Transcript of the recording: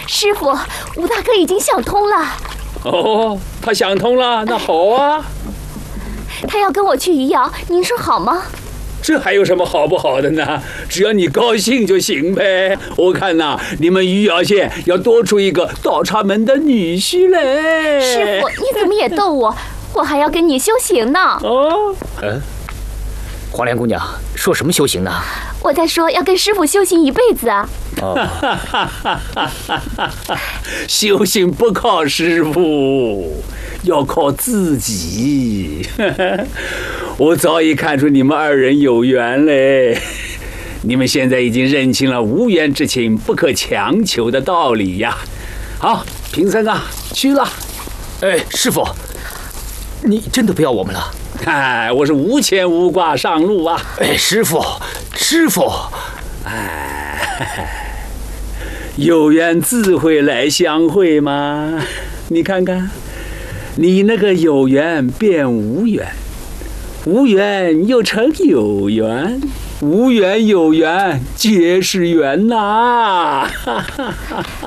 师傅，吴大哥已经想通了。 哦，他想通了，那好啊。 他要跟我去余姚，您说好吗？ 这还有什么好不好的呢？只要你高兴就行呗。我看呐，你们余姚县要多出一个倒插门的女婿嘞。 师傅，你怎么也逗我？我还要跟你修行呢。 哦， 黄莲姑娘说什么修行呢？ 我在说要跟师傅修行一辈子啊。 修行不靠师傅，要靠自己。我早已看出你们二人有缘嘞。你们现在已经认清了无缘之情不可强求的道理呀。好，贫僧啊，去了。 哎，师傅，你真的不要我们了？ 哎，我是无牵无挂上路啊。 哎，师傅， 有缘自会来相会嘛。你看看，你那个有缘变无缘，无缘又成有缘，无缘有缘皆是缘呐。